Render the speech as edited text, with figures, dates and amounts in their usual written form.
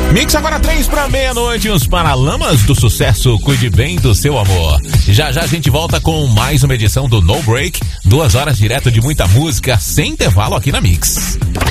Mix agora 3 para meia-noite, os Paralamas do Sucesso, cuide bem do seu amor. Já já a gente volta com mais uma edição do No Break, 2 horas direto de muita música, sem intervalo aqui na Mix.